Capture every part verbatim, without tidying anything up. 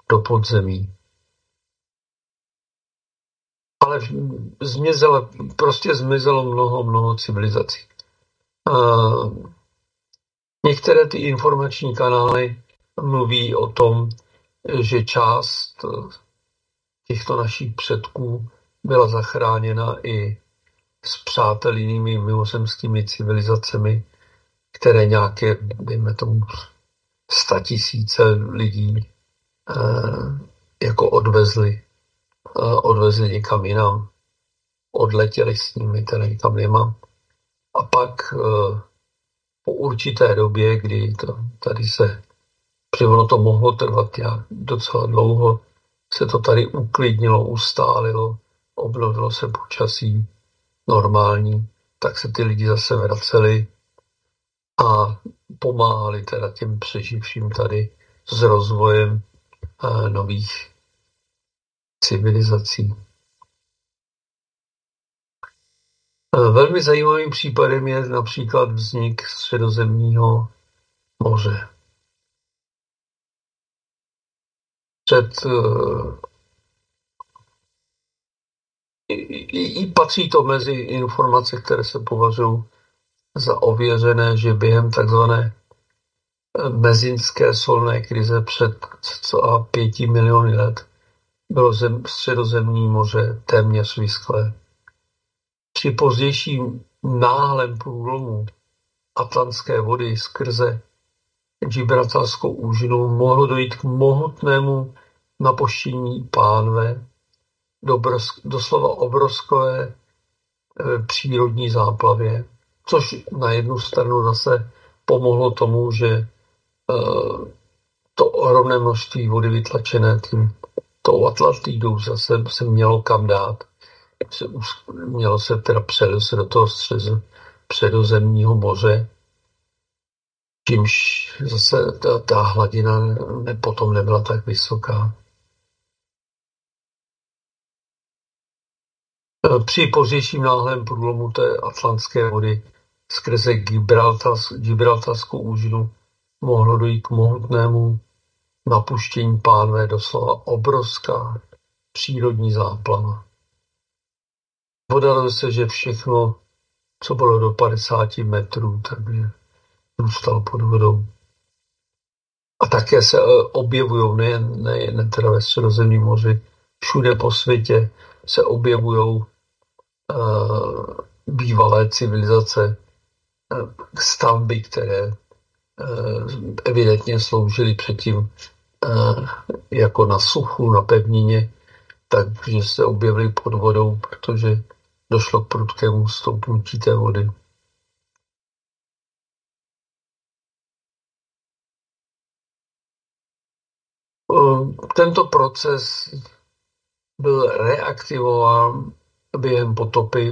do podzemí. Ale zmizelo, prostě zmizelo mnoho, mnoho civilizací. A některé ty informační kanály mluví o tom, že část těchto našich předků byla zachráněna i s přátelnými mimozemskými civilizacemi, které nějaké, dejme tomu, statisíce lidí eh, jako odvezli, eh, odvezli někam jinam, odletěli s nimi, teda někam nemám. A pak eh, po určité době, kdy to, tady se, protože ono to mohlo trvat jak docela dlouho, se to tady uklidnilo, ustálilo, obnovilo se počasí normální, tak se ty lidi zase vraceli a pomáhali teda těm přeživším tady s rozvojem eh, nových civilizací. Eh, velmi zajímavým případem je například vznik Středozemního moře. Před eh, i, i patří to mezi informace, které se považují za ověřené, že během takzvané mezinské solné krize před cca pěti miliony let bylo zem, Středozemní moře téměř vyschlé. Při pozdějším náhlém průlomu atlantské vody skrze Gibraltarskou úžinu mohlo dojít k mohutnému napoštění pánve, doslova obrovské e, přírodní záplavě, což na jednu stranu zase pomohlo tomu, že e, to ohromné množství vody vytlačené tím tou Atlantidou zase se mělo kam dát. Se, mělo se teda přelit se do toho středu, Středozemního moře, čímž zase ta, ta hladina ne, potom nebyla tak vysoká. Při pozdějším náhlém průlomu té atlantské vody skrze Gibraltars, Gibraltarskou úžinu mohlo dojít k mohutnému napuštění pánve, doslova obrovská přírodní záplava. Odhaduje se, že všechno, co bylo do padesáti metrů, takže zůstalo pod vodou. A také se objevují, nejen, nejen teda ve Středozemním moři, všude po světě se objevují uh, bývalé civilizace, uh, stavby, které uh, evidentně sloužily předtím uh, jako na suchu, na pevnině, takže se objevily pod vodou, protože došlo k prudkému stoupnutí té vody. Tento proces byl reaktivován během potopy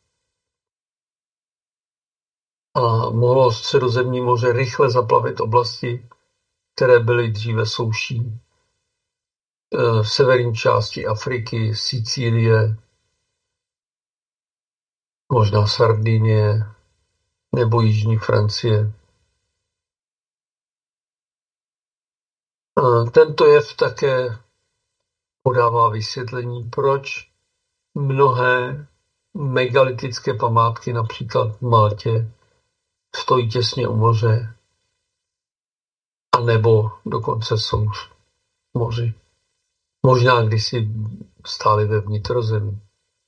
a mohlo Středozemní moře rychle zaplavit oblasti, které byly dříve souší. V severní části Afriky, Sicílie, možná Sardinie nebo jižní Francie. Tento jev také podává vysvětlení, proč mnohé megalitické památky, například v Maltě, stojí těsně u moře, anebo dokonce jsou v moři. Možná kdysi stály ve vnitrozemí.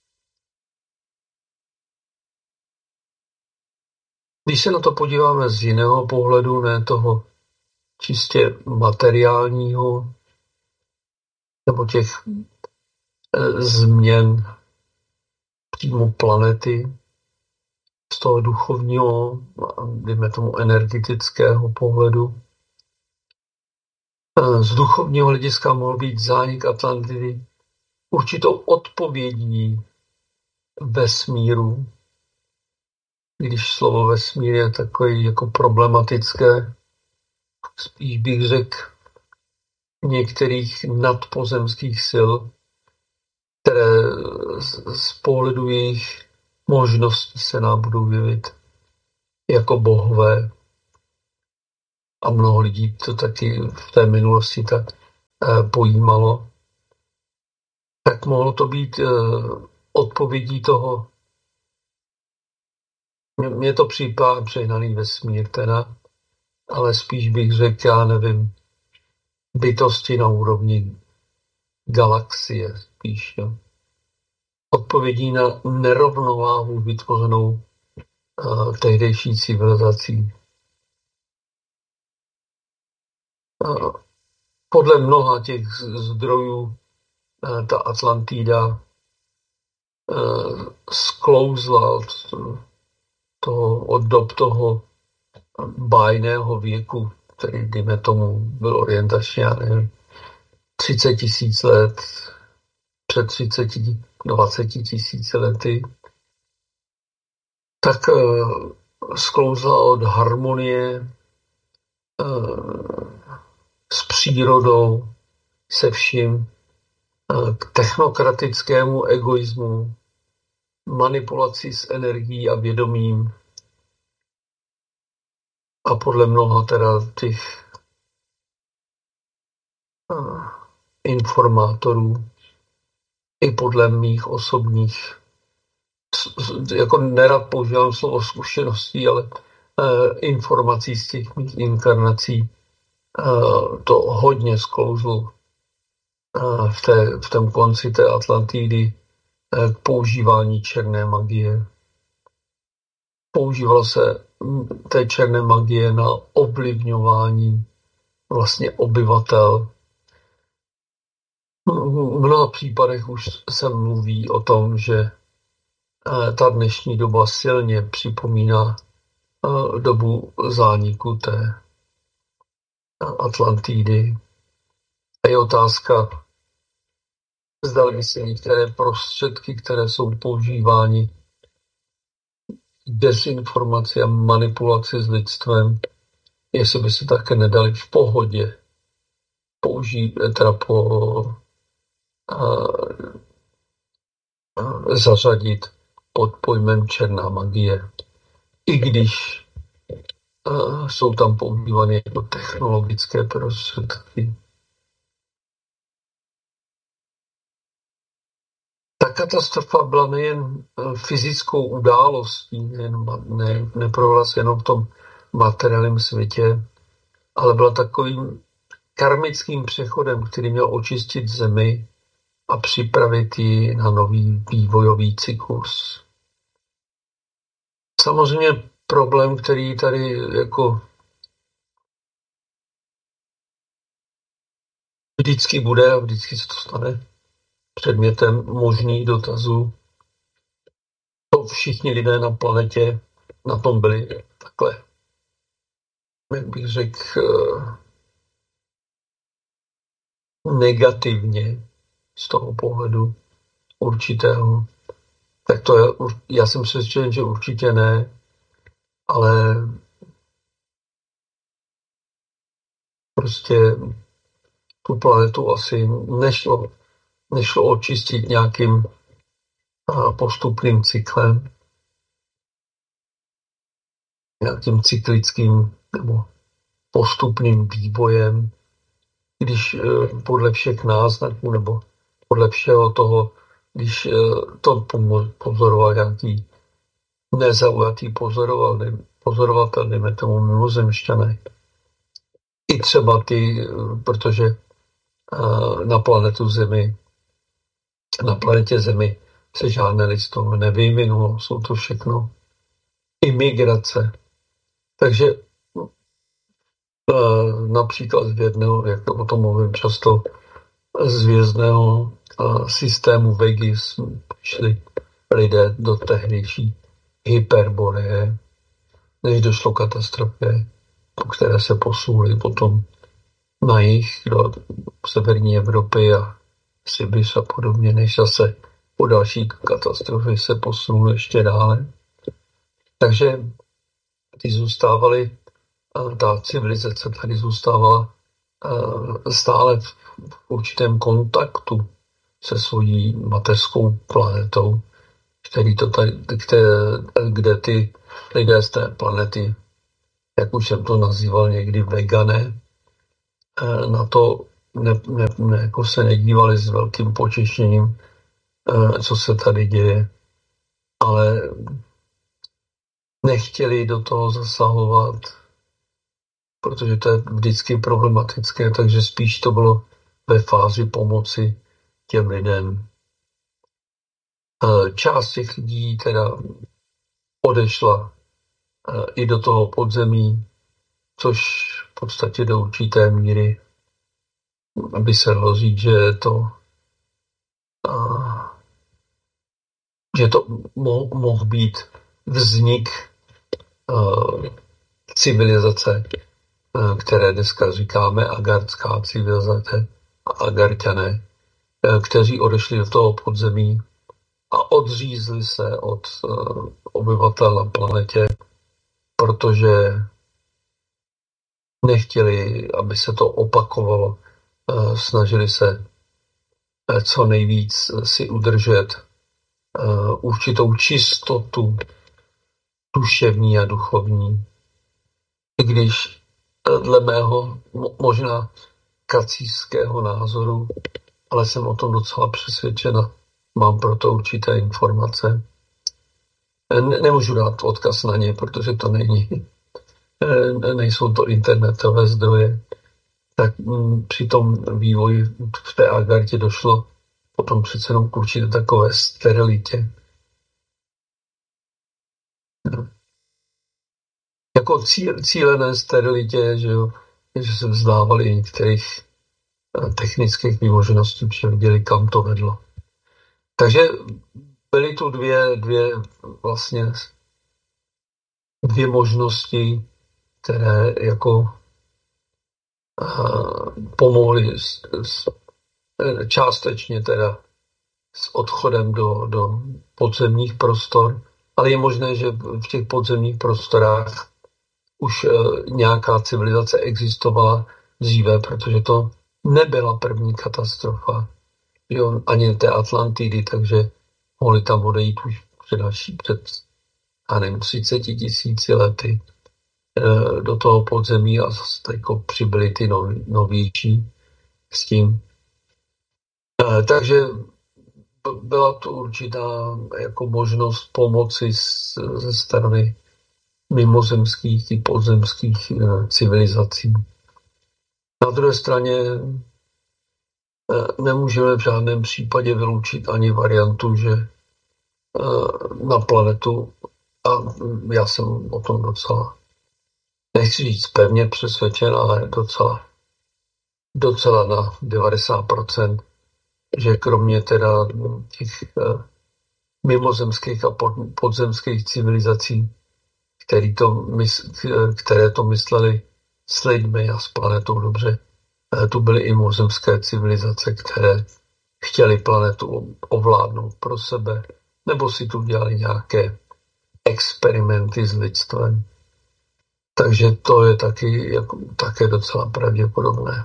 Když se na to podíváme z jiného pohledu, ne toho čistě materiálního, nebo těch e, změn přímo planety, z toho duchovního, dejme tomu energetického pohledu. E, z duchovního hlediska mohl být zánik Atlantidy určitou odpovědí vesmíru, když slovo vesmír je takové jako problematické, spíš bych řekl některých nadpozemských sil, které z pohledu jejich možností se nám budou jevit jako bohové. A mnoho lidí to taky v té minulosti tak pojímalo, tak mohlo to být odpovědí toho. Mně to připadá přehnaný vesmír teda, ale spíš bych řekl, já nevím, bytosti na úrovni galaxie spíš. Jo. Odpovědí na nerovnováhu vytvořenou uh, tehdejší civilizací. Uh, podle mnoha těch zdrojů uh, ta Atlantida uh, sklouzla od toho, od dob toho bájného věku, který, dejme tomu, byl orientačně, já nevím, třicet tisíc let, před třicet, dvacet tisíc lety, tak uh, sklouzla od harmonie uh, s přírodou, se vším, uh, k technokratickému egoismu, manipulaci s energií a vědomím a podle mnoha teda těch uh, informátorů i podle mých osobních, jako nerad používám slovo zkušeností, ale uh, informací z těch mých inkarnací, uh, to hodně sklouzlo uh, v, té, v tom konci té Atlantidy uh, k používání černé magie. Používalo se té černé magie na ovlivňování vlastně obyvatel. V mnoha případech už se mluví o tom, že ta dnešní doba silně připomíná dobu zániku té Atlantidy. A je otázka, zda by se některé prostředky, které jsou používány dezinformaci a manipulaci s lidstvem, jestli by se také nedali v pohodě použít, teda po, a, a, zařadit pod pojmem černá magie. I když a, jsou tam používány jako technologické prostředky. Ta katastrofa byla nejen fyzickou událostí, nejen, ne, neprovala se jenom v tom materiálním světě, ale byla takovým karmickým přechodem, který měl očistit zemi a připravit ji na nový vývojový cyklus. Samozřejmě problém, který tady jako vždycky bude a vždycky se to stane předmětem možných dotazů. To všichni lidé na planetě na tom byli takhle, jak bych řekl, negativně z toho pohledu určitého. Tak to je, já jsem přesvědčen, že určitě ne, ale prostě tu planetu asi nešlo, nešlo očistit nějakým postupným cyklem, nějakým cyklickým nebo postupným vývojem, když podle všech náznaků nebo podle všeho toho, když to pozoroval nějaký nezaujatý pozorovatel, dejme tomu mimozemšťané. I třeba ty, protože na planetu Zemi, na planetě Zemi se žádné lidstvo nevyvinulo, jsou to všechno imigrace. Takže například z jedného, jak o tom mluvím často, z hvězdného systému Vegis šli lidé do tehdejší Hyperboreje, než došlo katastrofě, po které se posunuli potom na jih do severní Evropy a Sibiř a podobně, než zase po další katastrofy se posunuli ještě dále. Takže ty zůstávaly, ta civilizace tady zůstávala stále v určitém kontaktu se svojí mateřskou planetou, který to tady, kde, kde ty lidé z té planety, jak už jsem to nazýval někdy vegané, na to ne, ne, ne, jako se nedívali s velkým potěšením, co se tady děje, ale nechtěli do toho zasahovat, protože to je vždycky problematické, takže spíš to bylo ve fázi pomoci těm lidem. Část těch lidí teda odešla i do toho podzemí, což v podstatě do určité míry by se dalo říct, že to, že to mohl, mohl být vznik civilizace, které dneska říkáme agardská civilizace a agarťané, kteří odešli do toho podzemí a odřízli se od obyvatel na planetě, protože nechtěli, aby se to opakovalo. Snažili se co nejvíc si udržet určitou čistotu duševní a duchovní. I když dle mého možná kacířského názoru, ale jsem o tom docela přesvědčena, mám proto určité informace. Nemůžu dát odkaz na ně, protože to není, nejsou to internetové zdroje. Tak při tom vývoji v té Agardě došlo potom přece jenom k určité takové sterilitě. Jako cíl, cílené sterilitě, že, jo, že se vzdávali některých technických výmožeností, protože viděli, kam to vedlo. Takže byly tu dvě, dvě vlastně dvě možnosti, které jako pomohly s, s, částečně teda s odchodem do, do podzemních prostor, ale je možné, že v těch podzemních prostorách už nějaká civilizace existovala dříve, protože to nebyla první katastrofa, jo, ani té Atlantidy, takže mohli tam odejít už před, před a nevím, třiceti tisíci lety do toho podzemí a zase jako přibyly ty nový, novější s tím. Takže byla tu určitá jako možnost pomoci ze strany mimozemských i podzemských civilizací. Na druhé straně nemůžeme v žádném případě vyloučit ani variantu, že na planetu, a já jsem o tom docela, nechci říct pevně přesvědčen, ale docela, docela na devadesát procent, že kromě teda těch mimozemských a podzemských civilizací, který to, které to mysleli s lidmi a s planetou dobře, tu byly i mimozemské civilizace, které chtěli planetu ovládnout pro sebe, nebo si tu dělali nějaké experimenty s lidstvem. Takže to je taky, jako, také docela pravděpodobné.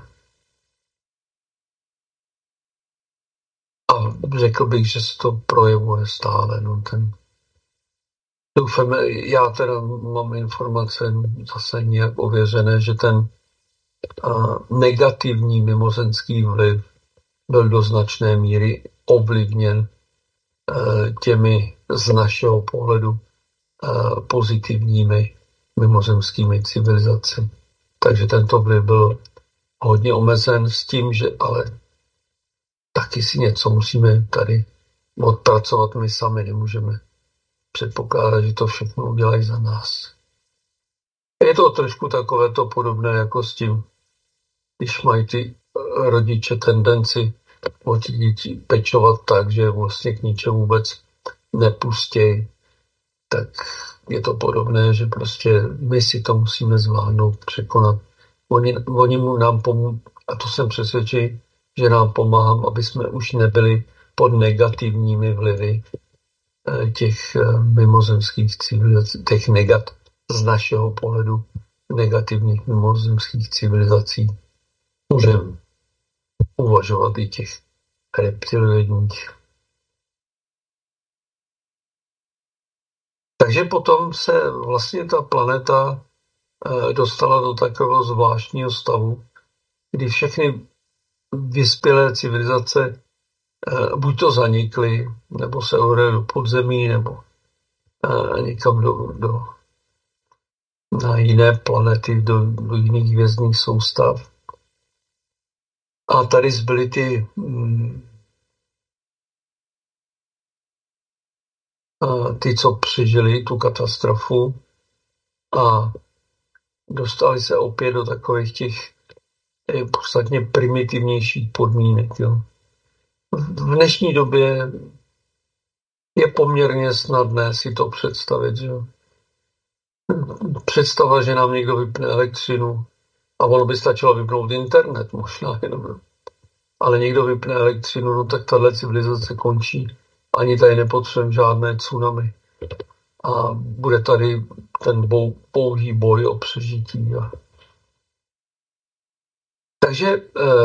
A řekl bych, že se to projevuje stále. No, ten... Doufáme, já teda mám informace zase nějak ověřené, že ten a, negativní mimozenský vliv byl do značné míry ovlivněn a, těmi z našeho pohledu a, pozitivními mimozemskými civilizacemi. Takže tento vliv byl hodně omezen s tím, že ale taky si něco musíme tady odpracovat, my sami nemůžeme předpokládat, že to všechno udělají za nás. Je to trošku takové to podobné jako s tím, když mají ty rodiče tendenci o ty děti pečovat tak, že vlastně k ničemu vůbec nepustějí, tak je to podobné, že prostě my si to musíme zvládnout, překonat. Oni, oni mu nám pomůžou, a to jsem přesvědčený, že nám pomáhám, aby jsme už nebyli pod negativními vlivy těch mimozemských civilizací, těch negat, z našeho pohledu negativních mimozemských civilizací. Můžeme uvažovat i těch reptiloidních. Takže potom se vlastně ta planeta dostala do takového zvláštního stavu, kdy všechny vyspělé civilizace buď to zanikly, nebo se odjeli do podzemí, nebo někam do, do, na jiné planety, do, do jiných hvězdných soustav. A tady zbyly ty mm, ty, co přežili tu katastrofu a dostali se opět do takových těch podstatně primitivnějších podmínek. Jo. V dnešní době je poměrně snadné si to představit. Že? Představa, že nám někdo vypne elektřinu a ono by stačilo vypnout internet možná jenom. Ale někdo vypne elektřinu, no tak tahle civilizace končí. Ani tady nepotřebujeme žádné tsunami. A bude tady ten dvou, pouhý boj o přežití. Takže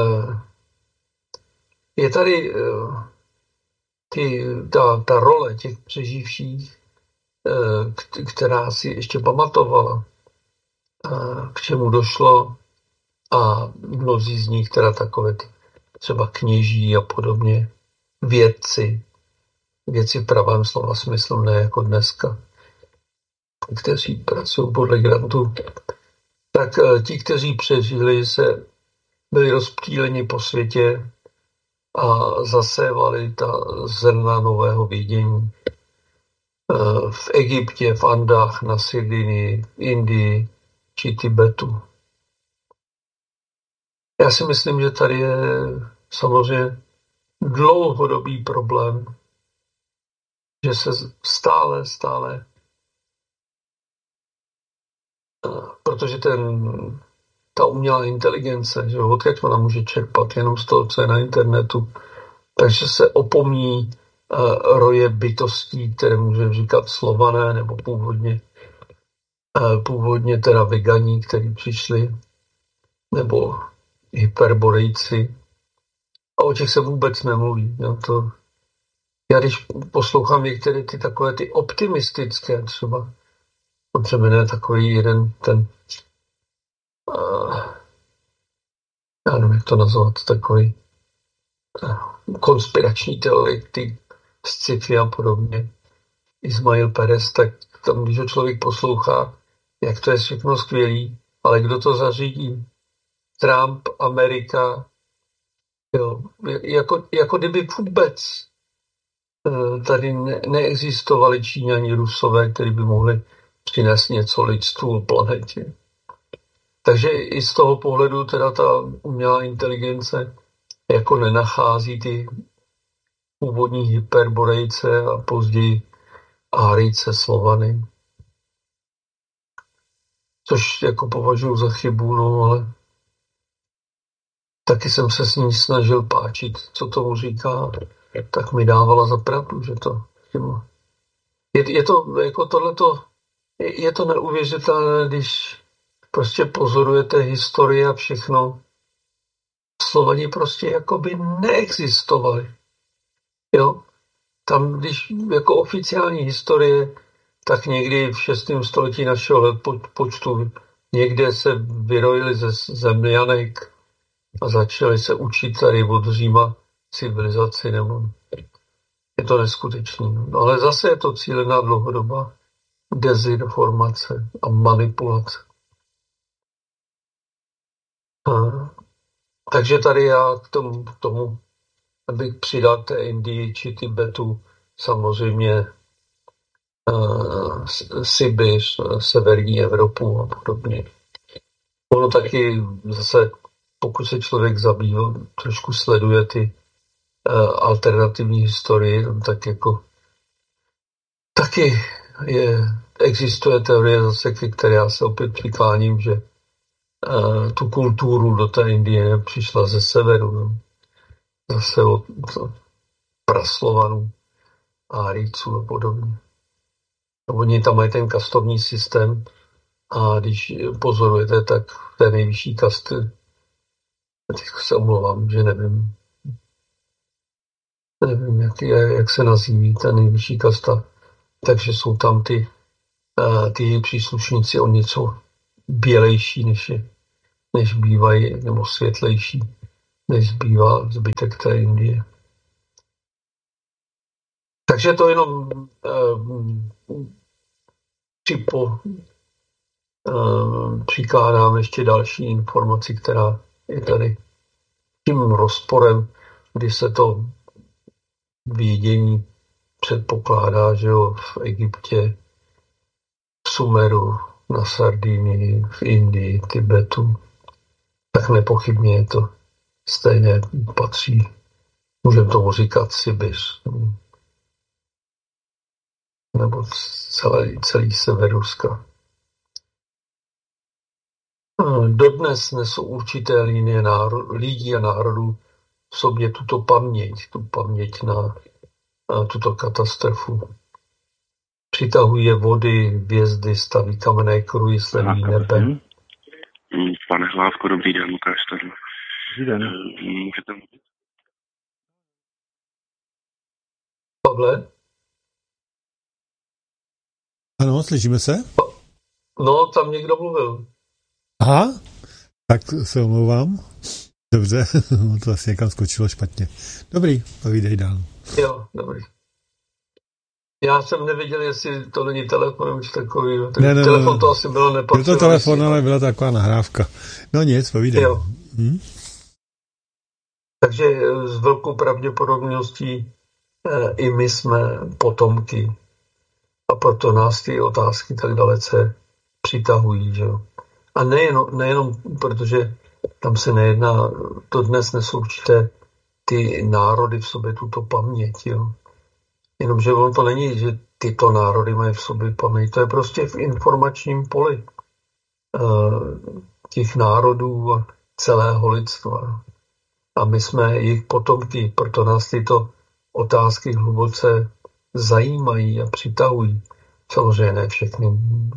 je tady ty, ta, ta role těch přeživších, která si ještě pamatovala, k čemu došlo, a mnozí z nich, teda takové ty, třeba kněží a podobně, vědci, vědci v pravém slova smyslu, ne jako dneska, kteří pracují podle grantu, tak ti, kteří přežili, se byli rozptýleni po světě a zasévali ta zrna nového vidění. V Egyptě, v Andách, na Sardinii, v Indii či Tibetu. Já si myslím, že tady je samozřejmě dlouhodobý problém, že se stále, stále, protože ten, ta umělá inteligence, že odkud ona může čerpat jenom z toho, co je na internetu, takže se opomíjí uh, roje bytostí, které můžeme říkat slované, nebo původně, uh, původně teda vegani, kteří přišli, nebo hyperborejci. A o těch se vůbec nemluví. Jo, to, já když poslouchám některé ty takové ty optimistické třeba, třeba ne takový jeden ten, uh, já nevím, jak to nazvat, takový uh, konspirační teoretik z sci-fi a podobně, Ismail Perez, tak tam, když ho člověk poslouchá, jak to je všechno skvělý, ale kdo to zařídí? Trump, Amerika, jo, jako, jako kdyby vůbec tady ne, neexistovali Číňani, Rusové, kteří by mohli přinést něco lidstvu planetě. Takže i z toho pohledu teda ta umělá inteligence jako nenachází ty původní hyperborejce a později Árijce, Slovany. Což jako považuji za chybu, no ale taky jsem se s ní snažil páčit, co tomu říká, tak mi dávala za pravdu, že to chyba. Je, je to, jako tohleto, je, je to neuvěřitelné, když prostě pozorujete historii a všechno. Slovani prostě jakoby neexistovali. Jo? Tam, když jako oficiální historie, tak někdy v šestém století našeho letopočtu někde se vyrojili ze zemljanek a začali se učit tady od Říma civilizaci, nebo je to neskutečný. No, ale zase je to cílená dlouhodobá dezinformace a manipulace. A, takže tady já k tomu, k tomu, abych přidal té Indii či Tibetu, samozřejmě uh, Sibiř, severní Evropu a podobně. Ono taky zase, pokud se člověk zabývá, trošku sleduje ty uh, alternativní historii, tak jako taky je, existuje teorie zase, ke které já se opět přikláním, že uh, tu kulturu do té Indie přišla ze severu. No. Zase od praslovanů, Árijců a podobně. Oni tam mají ten kastovní systém a když pozorujete, tak v té nejvyšší kasty, teď se omlouvám, že nevím, nevím, jak, jak se nazýví ta nejvyšší kasta, takže jsou tam ty, ty příslušníci o něco bělejší, než, je, než bývají, nebo světlejší, než zbývá zbytek té Indie. Takže to jenom um, připo, um, přikládám ještě další informaci, která je tady tím rozporem, kdy se to vědění předpokládá, že jo, v Egyptě, v Sumeru, na Sardinii, v Indii, Tibetu, tak nepochybně je to stejné patří. Můžeme tomu říkat Sibiř, nebo celý, celý sever Ruska. Dodnes nesou určité linie národ, lidí a národů v sobě tuto paměť, tu paměť na, na tuto katastrofu. Přitahují je vody, hvězdy, staví kamenné kruhy, sledují nebe. Pane Hlávko, dobrý den, Lukáš tady. Dobrý den. Můžete mluvit? Pavle? Ano, slyšíme se? No, tam někdo mluvil. Aha, tak se omlouvám. Dobře, to asi někam skočilo špatně. Dobrý, povídej dál. Jo, dobrý. Já jsem nevěděl, jestli to není telefon, už takový. Ne, ne, telefon ne, to asi bylo nepatřilo. Byl to telefon, ale byla taková nahrávka. No nic, povídej. Jo. Hm? Takže s velkou pravděpodobností eh, i my jsme potomky. A proto nás ty otázky tak dalece přitahují. Že jo? A nejenom, nejenom, protože tam se nejedná, to dnes nesou určité ty národy v sobě tuto paměť. Jo? Jenomže ono to není, že tyto národy mají v sobě paměť. To je prostě v informačním poli těch národů a celého lidstva. A my jsme jejich potomky, proto nás tyto otázky hluboce zajímají a přitahují. Samozřejmě ne všechny.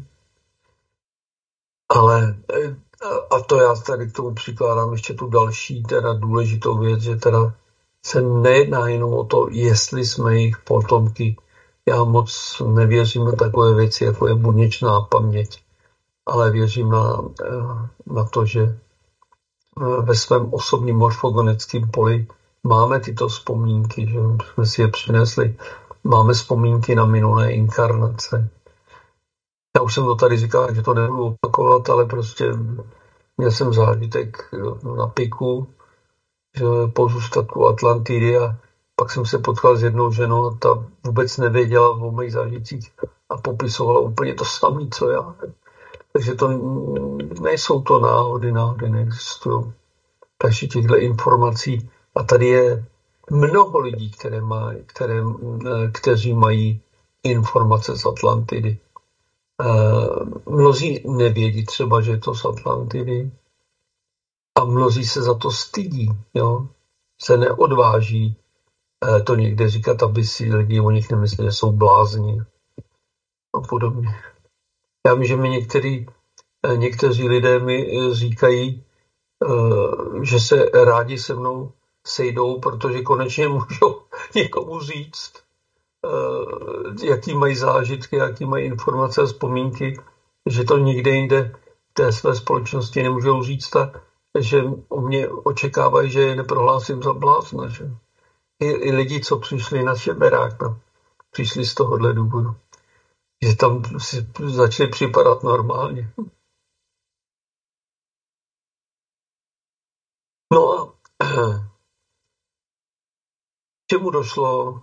Ale a to já tady k tomu přikládám ještě tu další teda důležitou věc, že teda se nejedná jenom o to, jestli jsme jejich potomky. Já moc nevěřím na takové věci, jako je buněčná paměť, ale věřím na, na to, že ve svém osobním morfogenickém poli máme tyto vzpomínky, že jsme si je přinesli. Máme vzpomínky na minulé inkarnace. Já už jsem to tady říkal, že to nebudu opakovat, ale prostě měl jsem zážitek na piku, že pozůstatku Atlantidy a pak jsem se potkal s jednou ženou a ta vůbec nevěděla o mých zážitcích a popisovala úplně to samé, co já. Takže to nejsou to náhody, náhody neexistují. Takže těchto informací a tady je mnoho lidí, které mají, které, kteří mají informace z Atlantidy. Mnozí nevědí třeba, že je to z Atlantidy a mnozí se za to stydí, jo? Se neodváží to někde říkat, aby si lidi o nich nemysleli, že jsou blázni a podobně. Já vím, že mi některý, někteří lidé mi říkají, že se rádi se mnou sejdou, protože konečně můžou někomu říct, jaký mají zážitky, jaký mají informace a vzpomínky, že to nikde jinde v té své společnosti nemůžou říct a že o mě očekávají, že je neprohlásím za blázna. Že? I, I lidi, co přišli na šeberák, no, přišli z tohohle důvodu. Že tam si začali připadat normálně. No a čemu došlo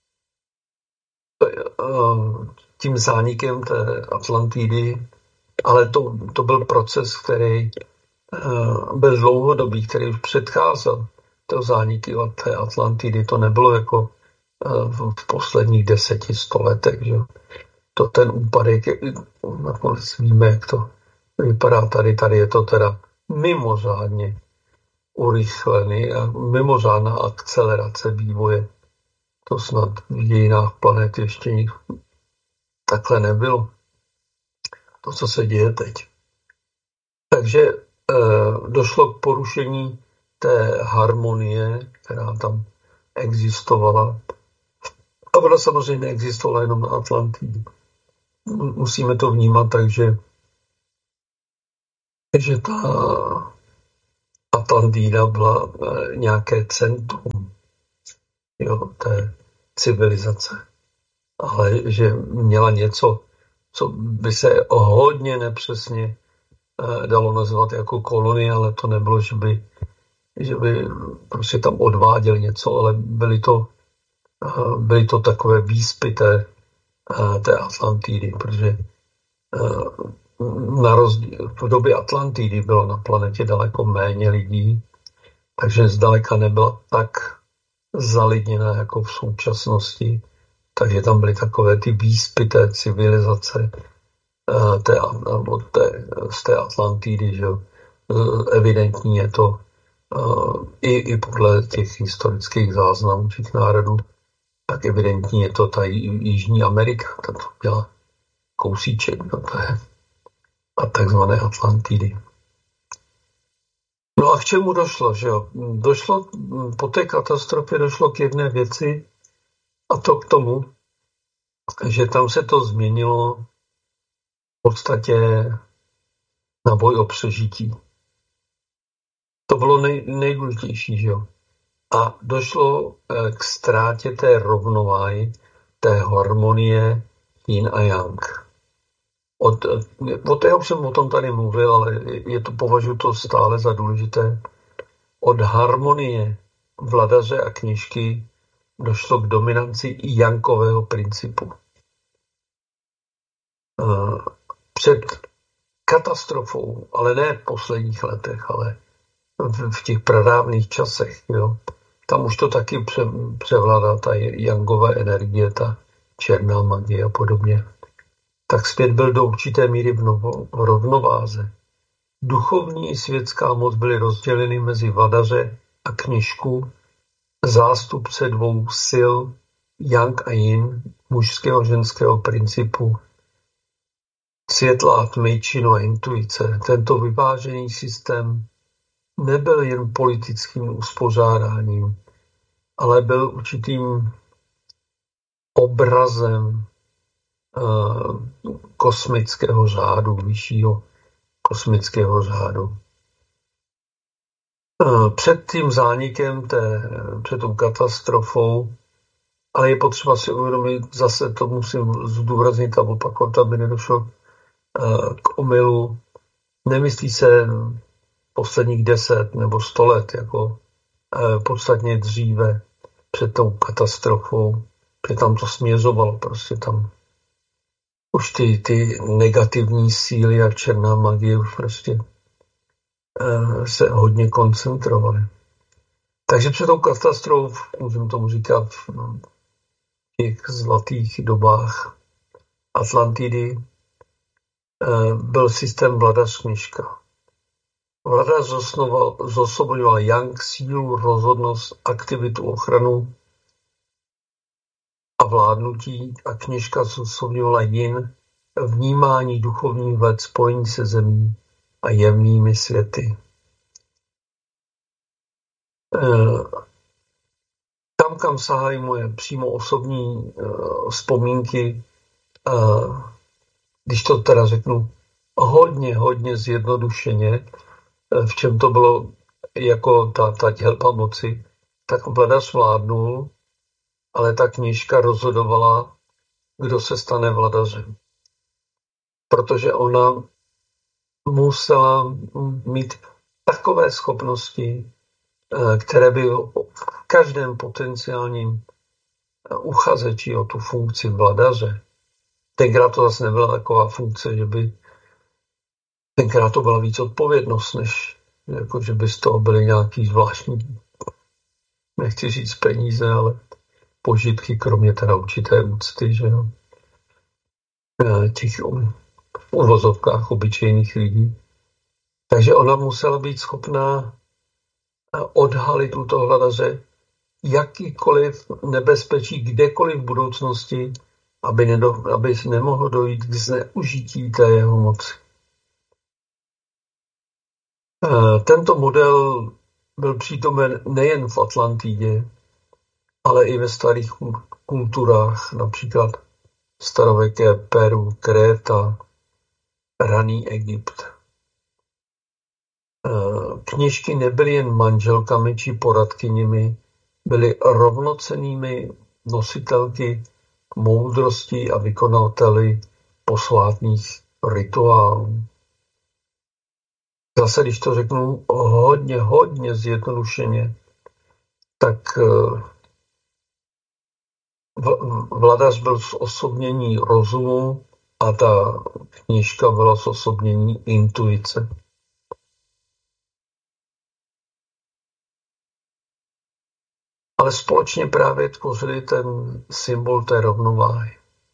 tím zánikem té Atlantidy, ale to, to byl proces, který byl dlouhodobý, který už předcházel to zániky od té Atlantidy. To nebylo jako v posledních deseti stoletech. Že? To ten úpadek, nakonec víme, jak to vypadá tady. Tady je to teda mimořádně urychlený a mimořádná akcelerace vývoje. To snad v dějinách planety ještě takhle nebylo. To, co se děje teď. Takže eh, došlo k porušení té harmonie, která tam existovala. A ona samozřejmě neexistovala jenom na Atlantidě. Musíme to vnímat tak, že, že ta Atlantida byla nějaké centrum, jo, té civilizace, ale že měla něco, co by se hodně nepřesně dalo nazvat jako kolonie, ale to nebylo, že by, že by prostě tam odváděl něco, ale byly to, byly to takové výspy té, té Atlantidy, protože na rozdíl, v době Atlantidy bylo na planetě daleko méně lidí, takže zdaleka nebyla tak zalidněná jako v současnosti, takže tam byly takové ty výspy té civilizace té, té, z té Atlantidy, že evidentní je to i, i podle těch historických záznamů těch národů, tak evidentní je to ta Jižní Amerika, ta to dělá kousíček do té a takzvané Atlantidy. No a k čemu došlo, že jo? Došlo, po té katastrofě došlo k jedné věci, a to k tomu, že tam se to změnilo v podstatě na boj o přežití. To bylo nej, nejdůležitější, že jo? A došlo k ztrátě té rovnováhy, té harmonie yin a yang. Od, od já už jsem o tom tady mluvil, ale je to, považuji to stále za důležité. Od harmonie vladaře a knížky došlo k dominanci jankového principu. Před katastrofou, ale ne v posledních letech, ale v, v těch pradávných časech, jo, tam už to taky pře, převládá ta jangová energie, ta černá magie a podobně. Tak svět byl do určité míry v, novo, v rovnováze. Duchovní i světská moc byly rozděleny mezi vladaře a kněžku, zástupce dvou sil, yang a yin, mužského a ženského principu, světla a tmy, činu a intuice. Tento vyvážený systém nebyl jen politickým uspořádáním, ale byl určitým obrazem uh, kosmického řádu, vyššího kosmického řádu. Uh, před tím zánikem, té, před tou katastrofou, ale je potřeba si uvědomit, zase to musím zdůraznit a opakovat, aby nedošlo uh, k omylu. Nemyslí se posledních deset nebo sto let, jako eh, podstatně dříve před tou katastrofou, že tam to směřovalo, prostě tam už ty, ty negativní síly a černá magie už prostě eh, se hodně koncentrovaly. Takže před tou katastrofou, můžeme tomu říkat v těch zlatých dobách Atlantidy, eh, byl systém vladař-knížka. Vladař zosobňoval yang, sílu, rozhodnost, aktivitu, ochranu a vládnutí a kněžka zosobňovala yin, vnímání duchovních ved, spojení se zemí a jemnými světy. Tam, kam sahají moje přímo osobní vzpomínky, když to teda řeknu hodně, hodně zjednodušeně, v čem to bylo jako ta, ta dělba moci, tak vladař vládnul, ale ta knížka rozhodovala, kdo se stane vladařem. Protože ona musela mít takové schopnosti, které by v každém potenciálním uchazeči o tu funkci vladaře. Tenkrát to zase nebyla taková funkce, že by tenkrát to byla víc odpovědnost, než jako, že by z toho byly nějaký zvláštní, nechci říct peníze, ale požitky, kromě teda určité úcty, že jo, těch v uvozovkách obyčejných lidí. Takže ona musela být schopná odhalit u toho vladaře jakýkoliv nebezpečí kdekoliv v budoucnosti, aby, nedo, aby nemohlo dojít k zneužití té jeho moci. Tento model byl přítomen nejen v Atlantidě, ale i ve starých kulturách, například starověké Peru, Kréta, raný Egypt. Kněžky nebyly jen manželkami či poradkyněmi, byly rovnocennými nositelky moudrosti a vykonavateli posvátných rituálů. Zase, když to řeknu hodně, hodně zjednodušeně, tak vladař byl zosobnění rozumu a ta knížka byla zosobnění intuice. Ale společně právě tvořili ten symbol té rovnováhy.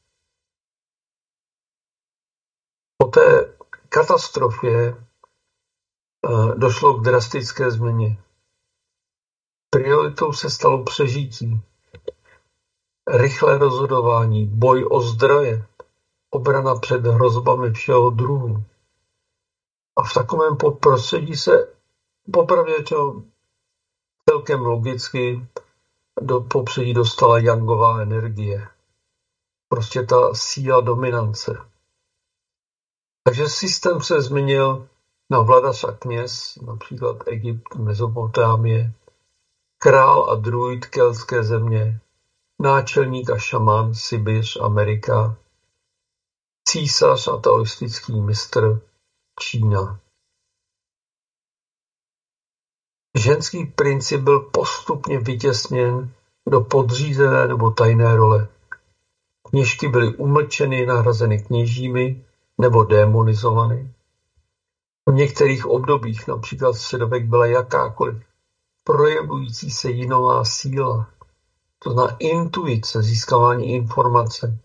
Po té katastrofě došlo k drastické změně. Prioritou se stalo přežití, rychlé rozhodování, boj o zdroje, obrana před hrozbami všeho druhu. A v takovém prostředí se popravdě celkem logicky do popředí dostala yangová energie. Prostě ta síla dominance. Takže systém se změnil na vladař a kněz, například Egypt, Mezopotámie, král a druid keltské země, náčelník a šaman Sibiř, Amerika, císař a taoistický mistr Čína. Ženský princip byl postupně vytěsněn do podřízené nebo tajné role. Kněžky byly umlčeny, nahrazeny kněžími nebo démonizovány. V některých obdobích, například středověk, byla jakákoliv projevující se jinová síla, to znamená intuice, získávání informace,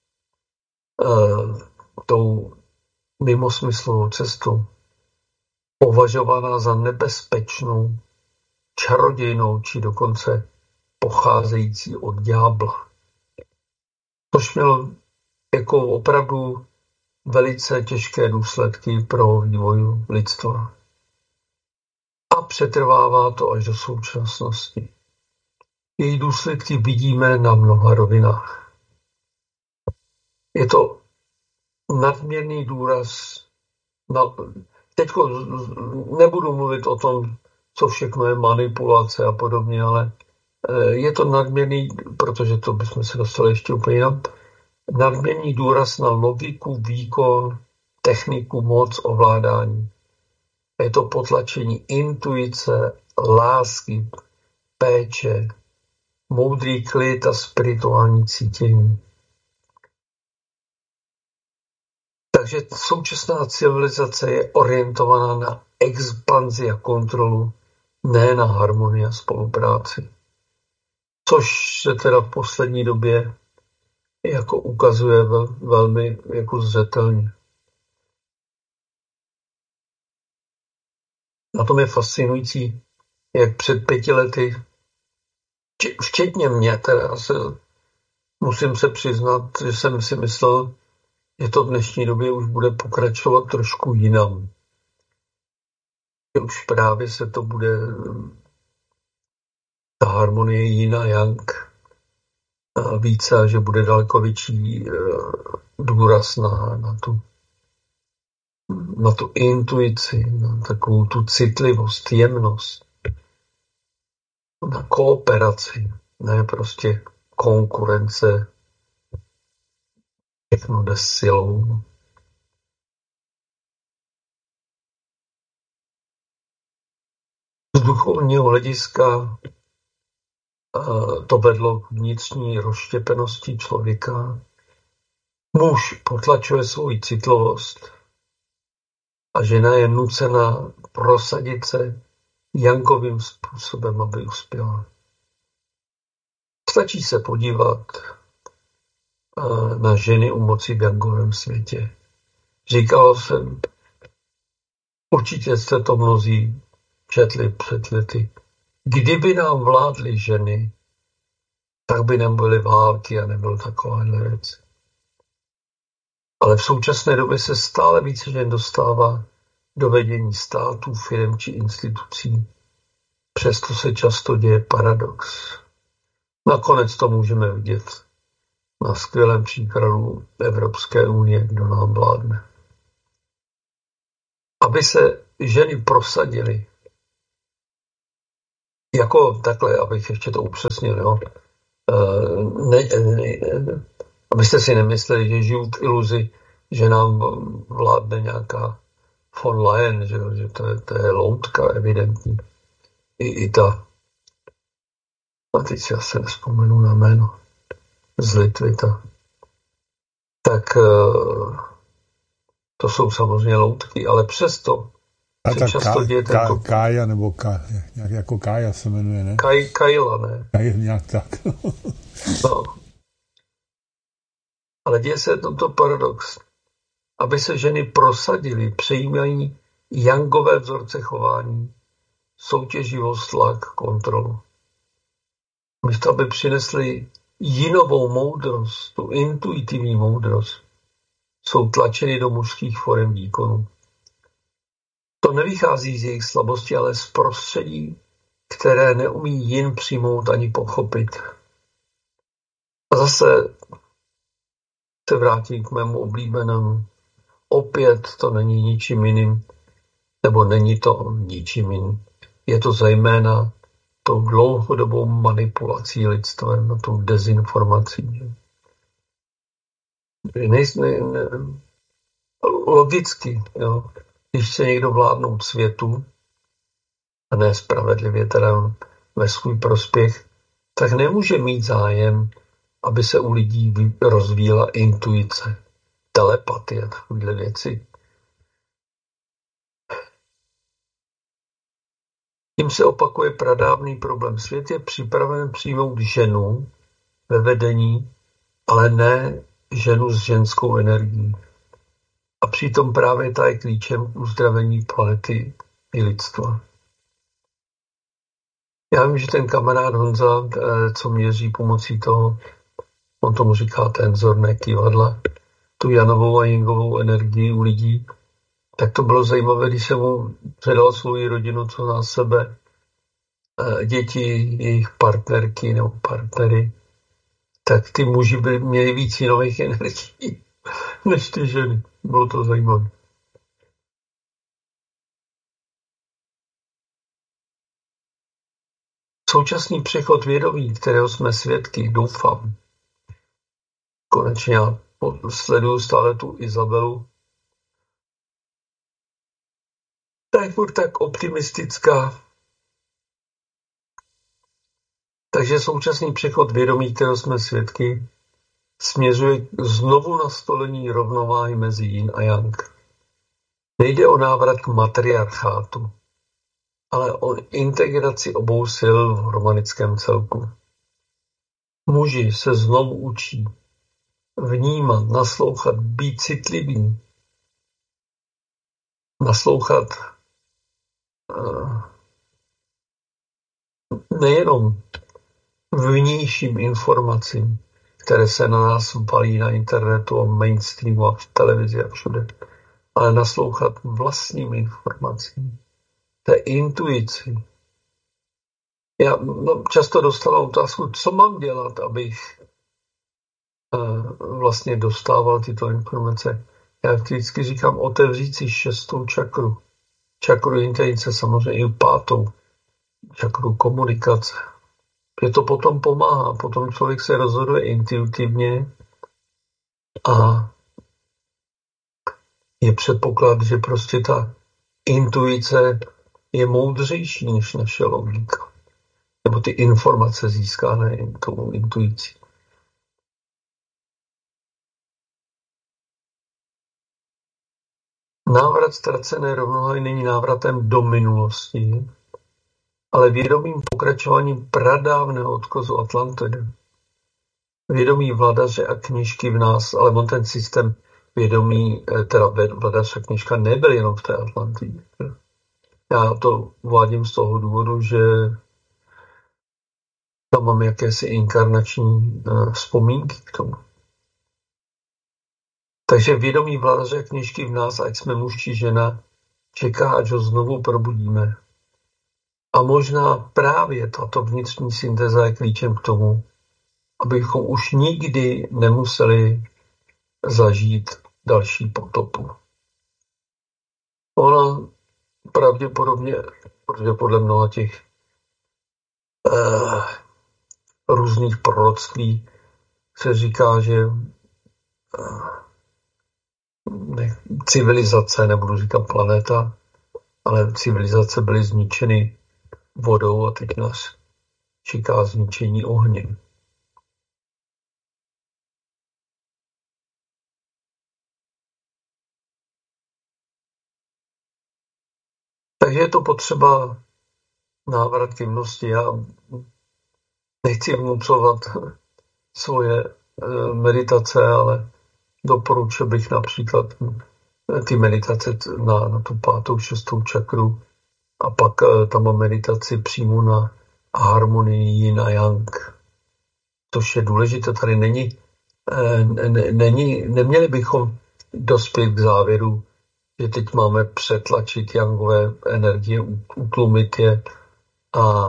eh, tou mimosmyslovou cestou, považovaná za nebezpečnou, čarodějnou či dokonce pocházející od ďábla. Což mělo jako opravdu velice těžké důsledky pro vývoj lidstva. A přetrvává to až do současnosti. Její důsledky vidíme na mnoha rovinách. Je to nadměrný důraz na... Teď nebudu mluvit o tom, co všechno je manipulace a podobně, ale je to nadměrný, protože to bychom se dostali ještě úplně jinam, nadměrný důraz na logiku, výkon, techniku, moc, ovládání. Je to potlačení intuice, lásky, péče, moudrý klid a spirituální cítění. Takže současná civilizace je orientovaná na expanzi a kontrolu, ne na harmonii a spolupráci. Což se teda v poslední době jako ukazuje velmi jako zřetelně. Na tom je fascinující, jak před pěti lety, včetně mě teda, se, musím se přiznat, že jsem si myslel, že to v dnešní době už bude pokračovat trošku jinam. Že už právě se to bude, ta harmonie yin a yang více, že bude daleko větší důraz na, na, tu, na tu intuici, na takovou tu citlivost, jemnost, na kooperaci, ne prostě konkurence, všechno jde silou. Z duchovního hlediska to vedlo k vnitřní rozštěpenosti člověka. Muž potlačuje svoji citlivost a žena je nucena prosadit se yangovým způsobem, aby uspěla. Stačí se podívat na ženy u moci v yangovém světě. Říkal jsem, určitě jste to mnozí četli před lety. Kdyby nám vládly ženy, tak by nebyly války a nebyl takováhle věc. Ale v současné době se stále více žen dostává do vedení států, firem či institucí. Přesto se často děje paradox. Nakonec to můžeme vidět na skvělém příkladu Evropské unie, kdo nám vládne. Aby se ženy prosadily, jako takhle, abych ještě to upřesnil, jo. Ne, ne, abyste si nemysleli, že žiju v iluzi, že nám vládne nějaká von Leyen, že, že to, je, to je loutka evidentní. I, i ta, a teď si asi nespomenu na jméno, z Litvy, ta. Tak to jsou samozřejmě loutky, ale přesto a se tak často ká, děje ká, tento... Kája, nebo ká, nějak jako Kája se jmenuje, ne? Kaj, Kajla, ne? Kaj, nějak tak. No. Ale děje se tento paradox. Aby se ženy prosadily, přejímají jangové vzorce chování, soutěživost, tlak, kontrolu. Místo, aby přinesli jinovou moudrost, tu intuitivní moudrost, jsou tlačeny do mužských forem výkonu. To nevychází z jejich slabosti, ale z prostředí, které neumí jin přijmout ani pochopit. A zase se vrátím k mému oblíbenému. Opět to není ničím jiným, nebo není to ničím jiným. Je to zejména tou dlouhodobou manipulací lidstvem, tou dezinformací. Ne, ne, ne, logicky, jo. Když chce někdo vládnout světu, a ne spravedlivě teda ve svůj prospěch, tak nemůže mít zájem, aby se u lidí rozvíjela intuice, telepatie a takovéhle věci. Tím se opakuje pradávný problém. Svět je připraven přijmout ženu ve vedení, ale ne ženu s ženskou energií. A přitom právě ta je klíčem k uzdravení planety i lidstva. Já vím, že ten kamarád Honza, co měří pomocí toho, on tomu říká tenzorné kyvadla, tu Janovou a Yingovou energii u lidí, tak to bylo zajímavé, když jsem mu předal svou rodinu, co na sebe, děti, jejich partnerky nebo partnery, tak ty muži byli, měli víc jinových energií než ty ženy. Bylo to zajímavé. Současný přechod vědomí, kterého jsme svědky, doufám, konečně já sleduju stále tu Izabelu, ta je furt tak optimistická. Takže současný přechod vědomí, kterého jsme svědky, směřuje k znovu nastolení rovnováhy mezi yin a yang. Nejde o návrat k matriarchátu, ale o integraci obou sil v harmonickém celku. Muži se znovu učí vnímat, naslouchat, být citlivý, naslouchat uh, nejenom vnějším informacím, které se na nás valí na internetu a mainstreamu a v televizi a všude, ale naslouchat vlastním informacím, té intuici. Já no, často dostávám otázku, co mám dělat, abych uh, vlastně dostával tyto informace. Já vždycky říkám, otevřít si šestou čakru. Čakru inteligence, samozřejmě i pátou. Čakru komunikace. Že to potom pomáhá. Potom člověk se rozhoduje intuitivně a je předpoklad, že prostě ta intuice je moudřejší než naše logika. Nebo ty informace získané tou intuicí. Návrat ztracené rovnováhy není návratem do minulosti, ale vědomým pokračováním pradávného odkazu Atlantidy. Vědomí vladaře a knížky v nás, ale on ten systém vědomí, teda vladař a knížka nebyl jenom v té Atlantidě. Já to uvádím z toho důvodu, že tam mám jakési inkarnační vzpomínky k tomu. Takže vědomí vladaře a knížky v nás, ať jsme muž či žena, čeká, až ho znovu probudíme. A možná právě tato vnitřní syntéza je klíčem k tomu, abychom už nikdy nemuseli zažít další potopu. Ono pravděpodobně, protože podle mnoha těch eh, různých proroctví se říká, že eh, ne, civilizace, nebudu říkat planeta, ale civilizace byly zničeny vodou a teď nás čeká zničení ohněm. Takže je to potřeba návrat k jemnosti. Já nechci vnucovat svoje meditace, ale doporučil bych například ty meditace na, na tu pátou, šestou čakru a pak tam meditaci přímo na harmonii yin a yang. Což je důležité, tady není, ne, není, neměli bychom dospět k závěru, že teď máme přetlačit yangové energie, utlumit je a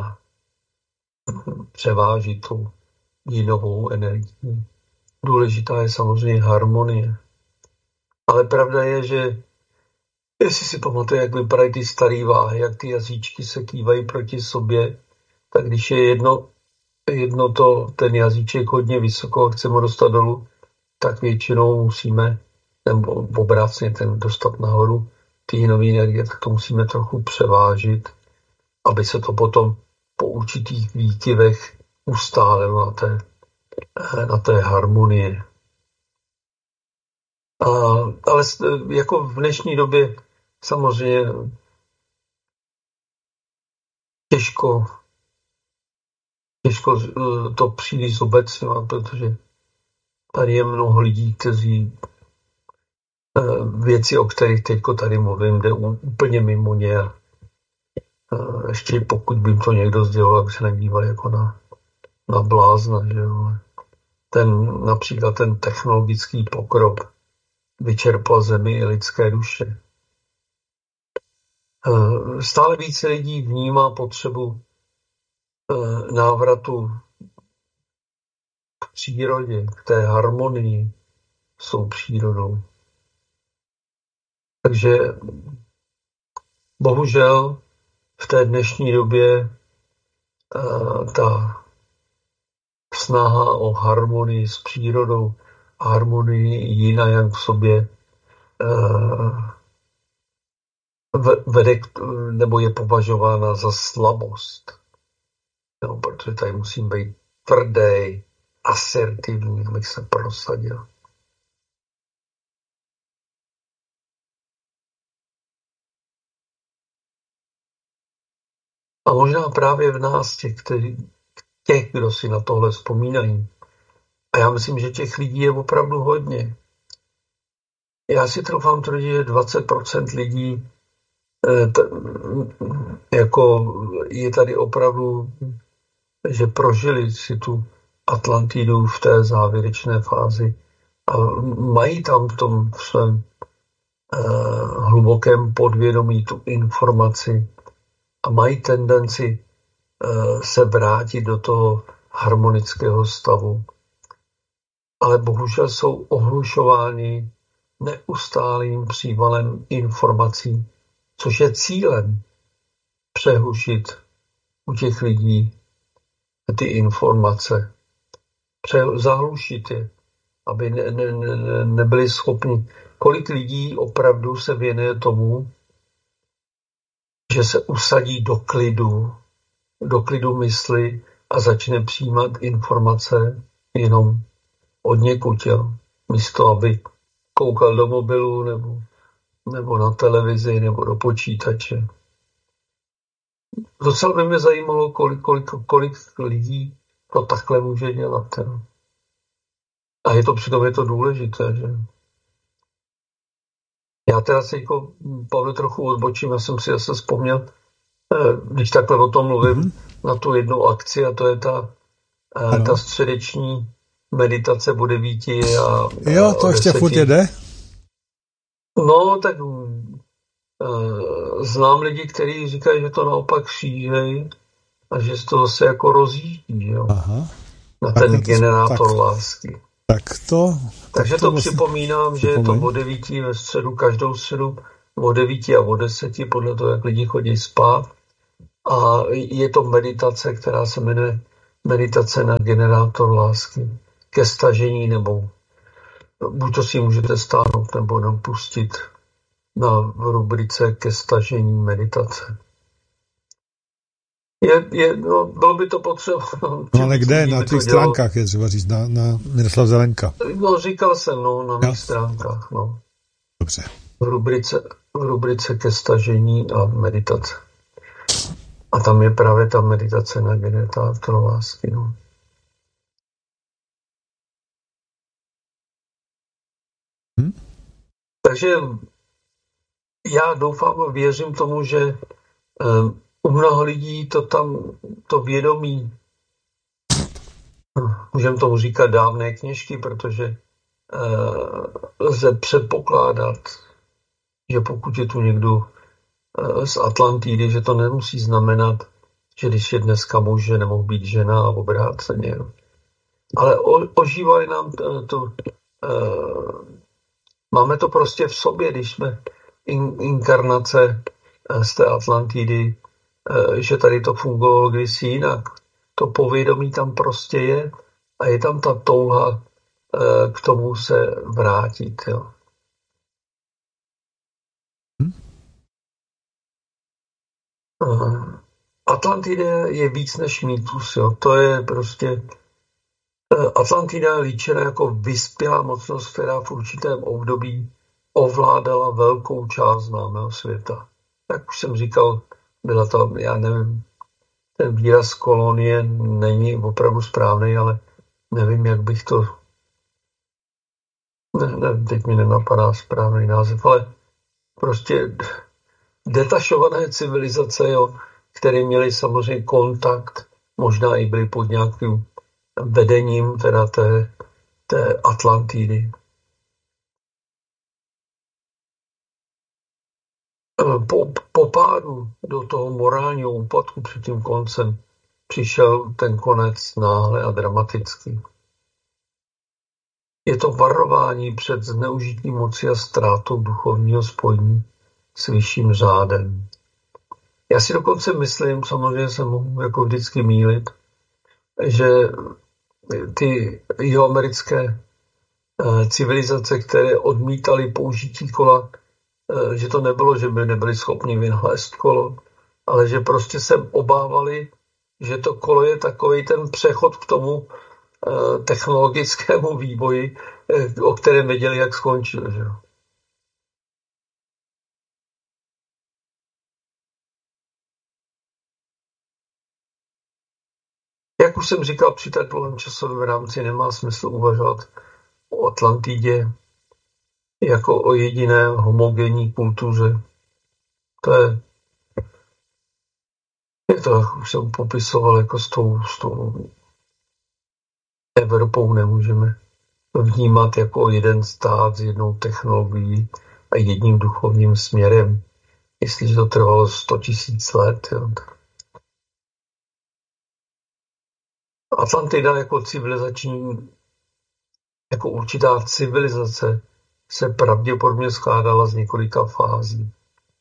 převážit tu jinovou energii. Důležitá je samozřejmě harmonie. Ale pravda je, že jestli si pamatuje, jak vypadají ty staré váhy, jak ty jazyčky se kývají proti sobě, tak když je jedno, jedno to, ten jazyček hodně vysoko a chceme dostat dolů, tak většinou musíme, nebo obrácně ten dostat nahoru, ty jinové energie, tak to musíme trochu převážit, aby se to potom po určitých výkyvech ustálilo na té, na té harmonii. A, ale jako v dnešní době samozřejmě těžko, těžko to příliš zobecňovat, protože tady je mnoho lidí, kteří věci, o kterých teď tady mluvím, jde úplně mimo ně. Ještě pokud by to někdo sdělal, aby se nedíval jako na, na blázna. Že jo. Ten, například ten technologický pokrok vyčerpal zemi i lidské duše. Stále více lidí vnímá potřebu návratu k přírodě, k té harmonii s tou přírodou. Takže bohužel v té dnešní době ta snaha o harmonii s přírodou, harmonii yin a yang v sobě vede, nebo je považována za slabost. No, protože tady musím být tvrdý, asertivní, abych se prosadil. A možná právě v nás, těch, kteří, těch, kdo si na tohle vzpomínají. A já myslím, že těch lidí je opravdu hodně. Já si troufám tvrdit, že dvacet procent lidí t- jako je tady opravdu, že prožili si tu Atlantidu v té závěrečné fázi a mají tam v tom svém uh, hlubokém podvědomí tu informaci a mají tendenci uh, se vrátit do toho harmonického stavu. Ale bohužel jsou ohlušováni neustálým přívalem informací, což je cílem přehlušit u těch lidí ty informace. Pře- zahlušit je, aby ne, ne, ne, nebyli schopni. Kolik lidí opravdu se věnuje tomu, že se usadí do klidu, do klidu mysli a začne přijímat informace jenom od někud, jo. Místo, aby koukal do mobilu nebo, nebo na televizi nebo do počítače. Docela by mě zajímalo, kolik, kolik, kolik lidí to takhle může dělat. Jo. A je to přitom je to důležité, že? Já teda se jako, Pavle, trochu odbočím, já jsem si zase vzpomněl, když takhle o tom mluvím, mm-hmm. na tu jednu akci, a to je ta, ano. ta středeční meditace po devíti a jo, to ještě furt jede? No, tak uh, znám lidi, kteří říkají, že to naopak šířejí a že se to zase jako rozjíždí, jo. Aha. Na tak ten to, generátor tak, lásky. Tak to... Takže tak to, to připomínám, že je to po devíti ve středu, každou středu o devíti a o deseti, podle toho, jak lidi chodí spát. A je to meditace, která se jmenuje meditace na generátor lásky ke stažení, nebo buď to si můžete stáhnout, nebo jenom pustit na rubrice ke stažení meditace. Je, je, no, bylo by to potřeba. No ale kde? Na těch stránkách je třeba říct, na, na Miroslav Zelenka. No, říkal jsem, no, na mých stránkách, no. Dobře. V rubrice, v rubrice ke stažení a meditace. A tam je právě ta meditace na generátor lásky, no. Hm? Takže já doufám a věřím tomu, že um, u mnoha lidí to tam, to vědomí, můžeme tomu říkat dávné kněžky, protože uh, lze předpokládat, že pokud je tu někdo uh, z Atlantidy, že to nemusí znamenat, že když je dneska muž, že nemohl být žena a obráceně. Ale o, ožívali nám to, to uh, máme to prostě v sobě, když jsme in, inkarnace z té Atlantidy, že tady to fungovalo kdysi jinak. To povědomí tam prostě je a je tam ta touha k tomu se vrátit. Jo. Hmm? Atlantida je víc než mýtus. Jo. To je prostě Atlantida je líčena jako vyspělá mocnost, která v určitém období ovládala velkou část známého světa. Jak už jsem říkal, byla to, já nevím, ten výraz kolonie není opravdu správný, ale nevím, jak bych to... Ne, ne, teď mi nenapadá správný název, ale prostě detašované civilizace, jo, které měly samozřejmě kontakt, možná i byly pod nějakým vedením teda té, té Atlantidy. Po, po pádu do toho morálního úpadku před tím koncem přišel ten konec náhle a dramaticky. Je to varování před zneužitím moci a ztrátou duchovního spojení s vyšším řádem. Já si dokonce myslím, samozřejmě se mohu jako vždycky mýlit, že ty jihoamerické civilizace, které odmítaly použití kola, že to nebylo, že by nebyli schopni vynalézt kolo, ale že prostě se obávali, že to kolo je takový ten přechod k tomu technologickému vývoji, o kterém věděli, jak skončil. Že? Jak už jsem říkal, při tak dlouhém časovém rámci nemá smysl uvažovat o Atlantidě jako o jediné homogenní kultuře. To je, je to, jak už jsem popisoval, jako s tou, s tou Evropou nemůžeme vnímat jako jeden stát s jednou technologií a jedním duchovním směrem. Jestliže to trvalo sto tisíc let. Jo. Atlantida jako civilizační, jako určitá civilizace se pravděpodobně skládala z několika fází.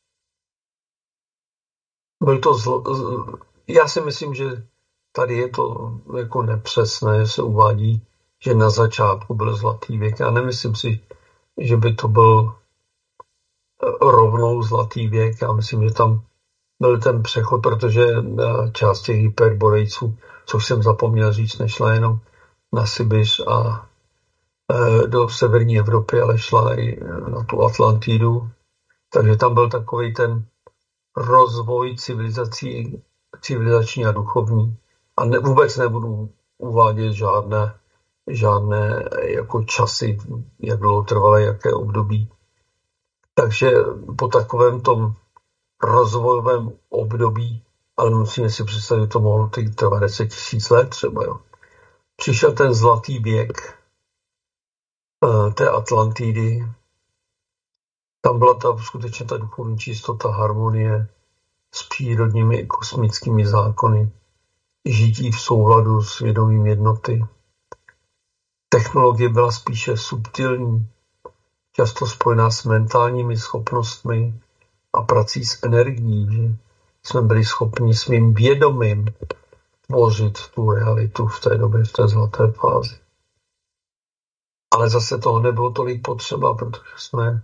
Byl to zlo, já si myslím, že tady je to jako nepřesné, se uvádí, že na začátku byl zlatý věk. Já nemyslím si, že by to byl rovnou zlatý věk. Já myslím, že tam byl ten přechod, protože část těch hyperborejců, což jsem zapomněl říct, nešla jenom na Sibiř a do severní Evropy, ale šla i na tu Atlantidu. Takže tam byl takový ten rozvoj civilizací, civilizační a duchovní. A ne, vůbec nebudu uvádět žádné, žádné jako časy, jak dlouho trvalé, jaké období. Takže po takovém tom rozvojovém období, ale musíme si představit, že to mohlo trvat deset tisíc let třeba. Jo. Přišel ten zlatý věk té Atlantidy. Tam byla ta skutečně ta duchovní čistota, harmonie s přírodními i kosmickými zákony, žití v souladu s vědomím jednoty. Technologie byla spíše subtilní, často spojená s mentálními schopnostmi a prací s energií, že jsme byli schopni svým vědomím tvořit tu realitu v té době, v té zlaté fázi. Ale zase toho nebylo tolik potřeba, protože jsme,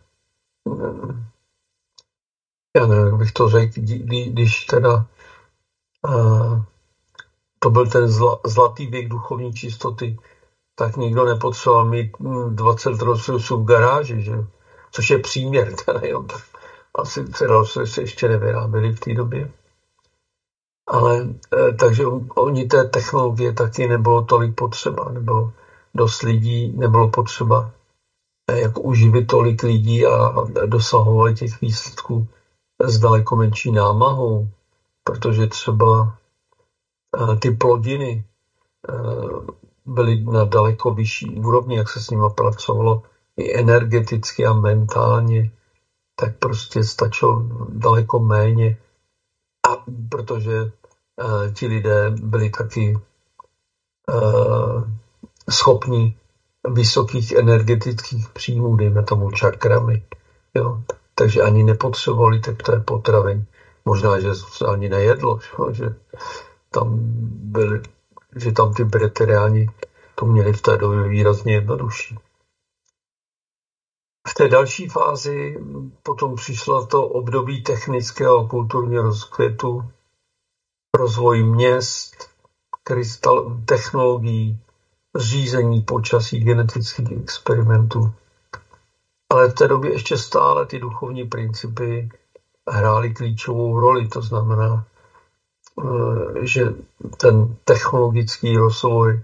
já nevím, jak bych to řekl, když teda uh, to byl ten zla, zlatý věk duchovní čistoty, tak nikdo nepotřeboval mít dvacet Rolls-Royceů v garáži, že? Což je příměr. Teda, jo. Asi Rolls-Royce ještě nevyráběli v té době. Ale takže oni té technologie taky nebylo tolik potřeba, nebylo dost lidí, nebylo potřeba jako uživit tolik lidí a dosahovali těch výsledků s daleko menší námahou, protože třeba ty plodiny byly na daleko vyšší úrovni, jak se s nimi pracovalo i energeticky a mentálně, tak prostě stačilo daleko méně. A protože uh, ti lidé byli taky uh, schopni vysokých energetických příjmů, dejme tomu čakrami, jo. Takže ani nepotřebovali takové potraviny. Možná, že se ani nejedlo, že tam byli, že tam ty breteriáni to měli v té době výrazně jednodušší. V té další fázi potom přišlo to období technického a kulturního rozkvětu, rozvoj měst, krystal, technologií, řízení počasí, genetických experimentů. Ale v té době ještě stále ty duchovní principy hrály klíčovou roli. To znamená, že ten technologický rozvoj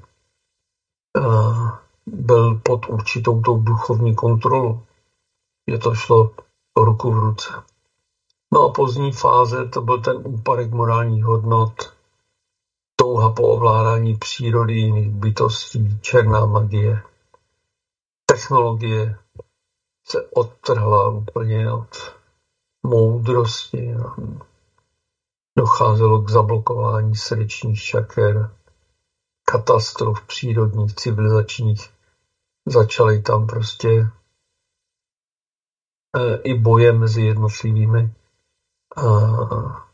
byl pod určitou tou duchovní kontrolou. Že to šlo ruku v ruce. No a pozdní fáze to byl ten úpadek morálních hodnot, touha po ovládání přírody, jiných bytostí, černá magie. Technologie se odtrhla úplně od moudrosti. Docházelo k zablokování srdečních čaker, katastrof přírodních, civilizačních. Začaly tam prostě e, i boje mezi jednotlivými a, a,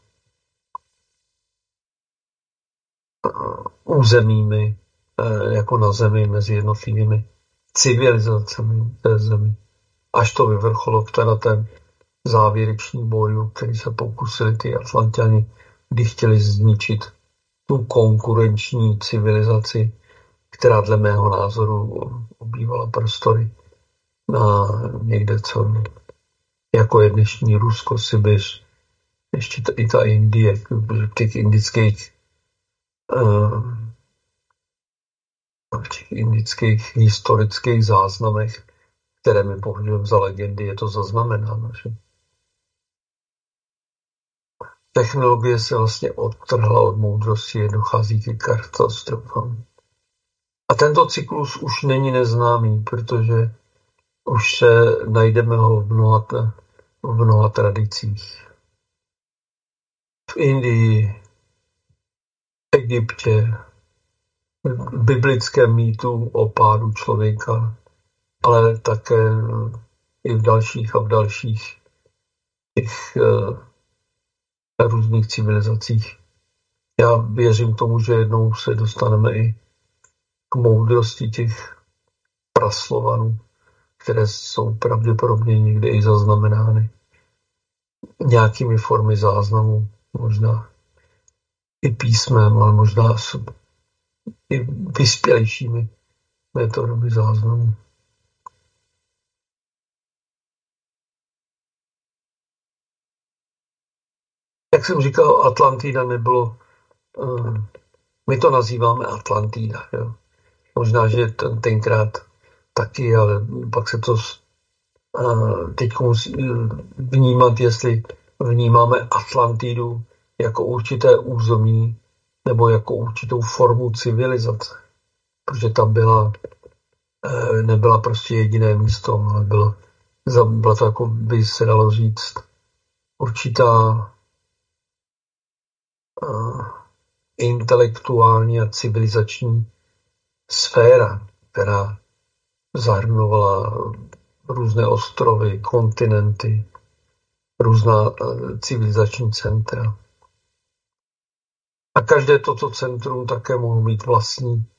územími, e, jako na zemi, mezi jednotlivými civilizacemi té zemi. Až to vyvrcholo v teda ten závěrečný boj, který se pokusili ty Atlanťani, kdy chtěli zničit tu konkurenční civilizaci, která dle mého názoru obývala prostory na někde co, jako je dnešní Rusko, Sibiř, ještě ta, i ta Indie, v těch indických v těch indických historických záznamech, které my považujeme za legendy, je to zaznamenáno. Že? Technologie se vlastně odtrhla od moudrosti, dochází ke katastrofám. A tento cyklus už není neznámý, protože už se najdeme ho v mnoha, v mnoha tradicích. V Indii, v Egyptě, v biblickém mýtu o pádu člověka, ale také i v dalších a v dalších těch uh, různých civilizacích. Já věřím tomu, že jednou se dostaneme i k moudrosti těch praslovanů, které jsou pravděpodobně někde i zaznamenány nějakými formy záznamů, možná i písmem, ale možná i vyspělejšími metodami záznamů. Jak jsem říkal, Atlantida nebylo, uh, my to nazýváme Atlantida. Jo. Možná, že ten, tenkrát taky, ale pak se to uh, teď musí vnímat, jestli vnímáme Atlantidu jako určité území nebo jako určitou formu civilizace. Protože tam byla, uh, nebyla prostě jediné místo, ale bylo, bylo to, jako by se dalo říct, určitá intelektuální a civilizační sféra, která zahrnovala různé ostrovy, kontinenty, různá civilizační centra. A každé toto centrum také mohlo mít vlastní